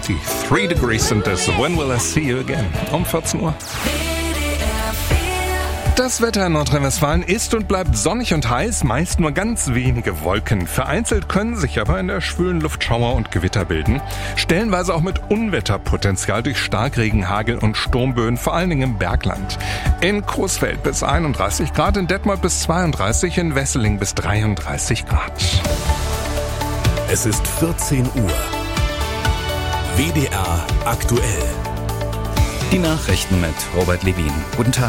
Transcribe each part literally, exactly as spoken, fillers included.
Die Three Degrees sind es. When will I see you again? Um vierzehn Uhr. Das Wetter in Nordrhein-Westfalen ist und bleibt sonnig und heiß, meist nur ganz wenige Wolken. Vereinzelt können sich aber in der schwülen Luft Schauer und Gewitter bilden. Stellenweise auch mit Unwetterpotenzial durch Starkregen, Hagel und Sturmböen, vor allen Dingen im Bergland. In Coesfeld bis einunddreißig Grad, in Detmold bis zweiunddreißig, in Wesseling bis dreiunddreißig Grad. Es ist vierzehn Uhr. W D R aktuell. Die Nachrichten mit Robert Levin. Guten Tag.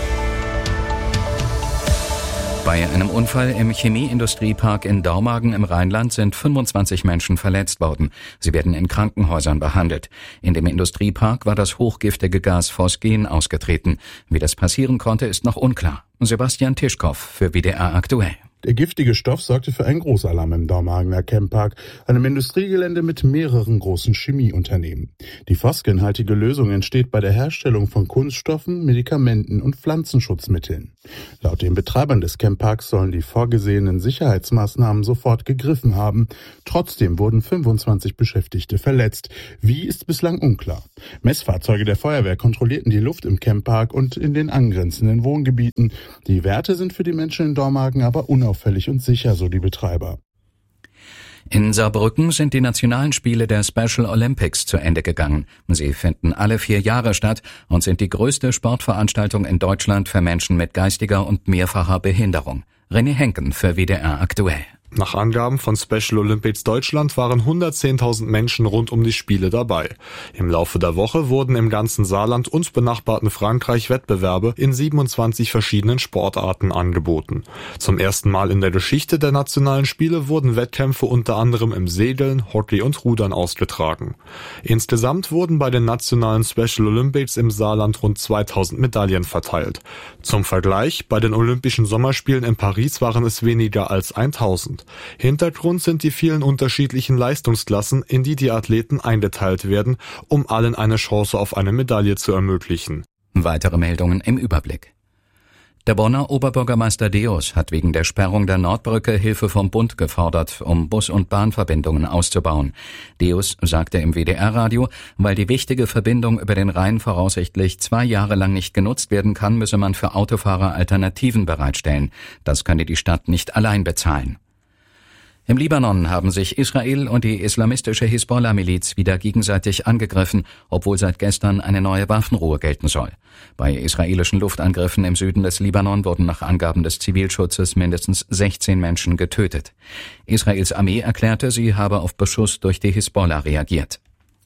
Bei einem Unfall im Chemieindustriepark in Dormagen im Rheinland sind fünfundzwanzig Menschen verletzt worden. Sie werden in Krankenhäusern behandelt. In dem Industriepark war das hochgiftige Gas Phosgen ausgetreten. Wie das passieren konnte, ist noch unklar. Sebastian Tischkow für W D R aktuell. Der giftige Stoff sorgte für einen Großalarm im Dormagener Chempark, einem Industriegelände mit mehreren großen Chemieunternehmen. Die phosgenhaltige Lösung entsteht bei der Herstellung von Kunststoffen, Medikamenten und Pflanzenschutzmitteln. Laut den Betreibern des Chemparks sollen die vorgesehenen Sicherheitsmaßnahmen sofort gegriffen haben. Trotzdem wurden fünfundzwanzig Beschäftigte verletzt. Wie, ist bislang unklar. Messfahrzeuge der Feuerwehr kontrollierten die Luft im Chempark und in den angrenzenden Wohngebieten. Die Werte sind für die Menschen in Dormagen aber unauffällig. Auffällig und sicher, so die Betreiber. In Saarbrücken sind die nationalen Spiele der Special Olympics zu Ende gegangen. Sie finden alle vier Jahre statt und sind die größte Sportveranstaltung in Deutschland für Menschen mit geistiger und mehrfacher Behinderung. René Henken für W D R aktuell. Nach Angaben von Special Olympics Deutschland waren hundertzehntausend Menschen rund um die Spiele dabei. Im Laufe der Woche wurden im ganzen Saarland und benachbarten Frankreich Wettbewerbe in siebenundzwanzig verschiedenen Sportarten angeboten. Zum ersten Mal in der Geschichte der nationalen Spiele wurden Wettkämpfe unter anderem im Segeln, Hockey und Rudern ausgetragen. Insgesamt wurden bei den nationalen Special Olympics im Saarland rund zweitausend Medaillen verteilt. Zum Vergleich, bei den Olympischen Sommerspielen in Paris waren es weniger als tausend. Hintergrund sind die vielen unterschiedlichen Leistungsklassen, in die die Athleten eingeteilt werden, um allen eine Chance auf eine Medaille zu ermöglichen. Weitere Meldungen im Überblick. Der Bonner Oberbürgermeister Deus hat wegen der Sperrung der Nordbrücke Hilfe vom Bund gefordert, um Bus- und Bahnverbindungen auszubauen. Deus sagte im W D R-Radio, weil die wichtige Verbindung über den Rhein voraussichtlich zwei Jahre lang nicht genutzt werden kann, müsse man für Autofahrer Alternativen bereitstellen. Das könne die Stadt nicht allein bezahlen. Im Libanon haben sich Israel und die islamistische Hisbollah-Miliz wieder gegenseitig angegriffen, obwohl seit gestern eine neue Waffenruhe gelten soll. Bei israelischen Luftangriffen im Süden des Libanon wurden nach Angaben des Zivilschutzes mindestens sechzehn Menschen getötet. Israels Armee erklärte, sie habe auf Beschuss durch die Hisbollah reagiert.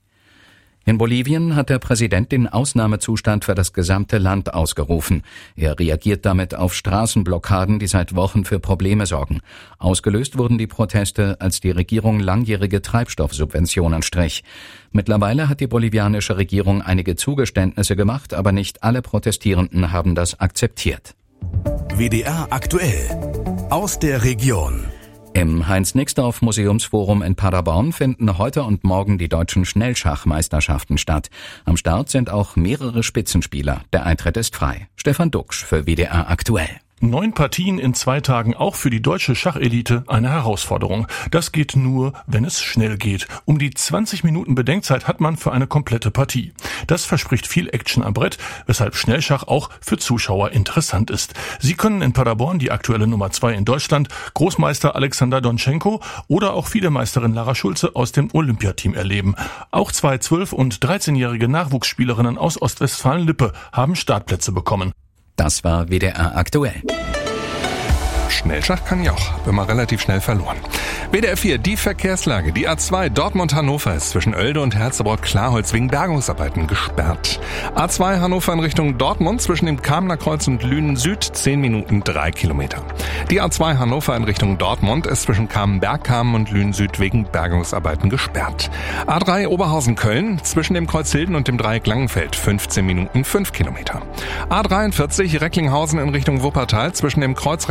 In Bolivien hat der Präsident den Ausnahmezustand für das gesamte Land ausgerufen. Er reagiert damit auf Straßenblockaden, die seit Wochen für Probleme sorgen. Ausgelöst wurden die Proteste, als die Regierung langjährige Treibstoffsubventionen strich. Mittlerweile hat die bolivianische Regierung einige Zugeständnisse gemacht, aber nicht alle Protestierenden haben das akzeptiert. W D R aktuell. Aus der Region. Im Heinz-Nixdorf-Museumsforum in Paderborn finden heute und morgen die deutschen Schnellschachmeisterschaften statt. Am Start sind auch mehrere Spitzenspieler. Der Eintritt ist frei. Stefan Duxch für W D R aktuell. Neun Partien in zwei Tagen, auch für die deutsche Schachelite eine Herausforderung. Das geht nur, wenn es schnell geht. Um die zwanzig Minuten Bedenkzeit hat man für eine komplette Partie. Das verspricht viel Action am Brett, weshalb Schnellschach auch für Zuschauer interessant ist. Sie können in Paderborn die aktuelle Nummer zwei in Deutschland, Großmeister Alexander Donchenko oder auch Fiedemeisterin Lara Schulze aus dem Olympiateam erleben. Auch zwei zwölf- und dreizehnjährige Nachwuchsspielerinnen aus Ostwestfalen-Lippe haben Startplätze bekommen. Das war W D R aktuell. Schnellschach kann ja auch, aber immer relativ schnell verloren. W D R vier, die Verkehrslage. Die A zwei Dortmund-Hannover ist zwischen Oelde und Herzebrock-Klarholz wegen Bergungsarbeiten gesperrt. A zwei Hannover in Richtung Dortmund zwischen dem Kamener Kreuz und Lünen Süd zehn Minuten drei Kilometer. Die A zwei Hannover in Richtung Dortmund ist zwischen Kamenberg-Kamen und Lünen Süd wegen Bergungsarbeiten gesperrt. A drei Oberhausen-Köln zwischen dem Kreuz Hilden und dem Dreieck Langenfeld fünfzehn Minuten fünf Kilometer. A dreiundvierzig Recklinghausen in Richtung Wuppertal zwischen dem Kreuz Recklinghausen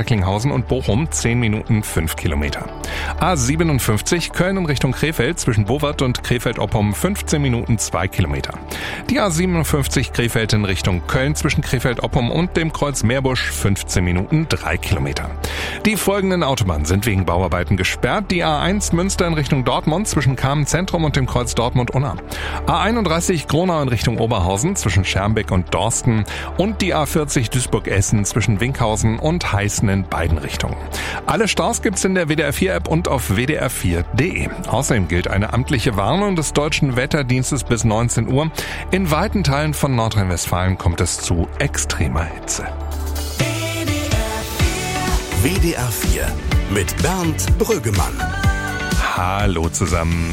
Oberhausen und Bochum zehn Minuten fünf Kilometer. A siebenundfünfzig Köln in Richtung Krefeld zwischen Bowert und Krefeld-Oppum fünfzehn Minuten zwei Kilometer. Die A siebenundfünfzig Krefeld in Richtung Köln zwischen Krefeld-Oppum und dem Kreuz Meerbusch fünfzehn Minuten drei Kilometer. Die folgenden Autobahnen sind wegen Bauarbeiten gesperrt. Die A eins Münster in Richtung Dortmund zwischen Kamen Zentrum und dem Kreuz Dortmund-Unna. A einunddreißig Gronau in Richtung Oberhausen zwischen Schermbeck und Dorsten und die A vierzig Duisburg-Essen zwischen Winkhausen und Heißen in beiden Richtungen. Alle Staus gibt's in der W D R vier App und auf w d r vier punkt d e. Außerdem gilt eine amtliche Warnung des Deutschen Wetterdienstes bis neunzehn Uhr. In weiten Teilen von Nordrhein-Westfalen kommt es zu extremer Hitze. W D R vier mit Bernd Brüggemann. Hallo zusammen.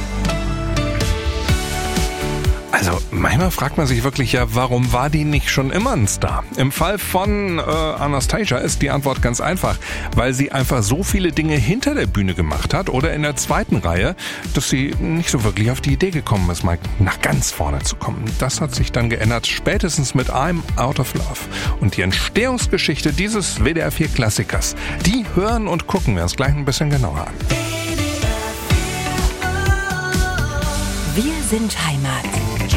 Also manchmal fragt man sich wirklich ja, warum war die nicht schon immer ein Star? Im Fall von äh, Anastasia ist die Antwort ganz einfach, weil sie einfach so viele Dinge hinter der Bühne gemacht hat oder in der zweiten Reihe, dass sie nicht so wirklich auf die Idee gekommen ist, mal nach ganz vorne zu kommen. Das hat sich dann geändert, spätestens mit I'm Out of Love. Und die Entstehungsgeschichte dieses W D R vier Klassikers, die hören und gucken wir uns gleich ein bisschen genauer an. Wir sind Heimat.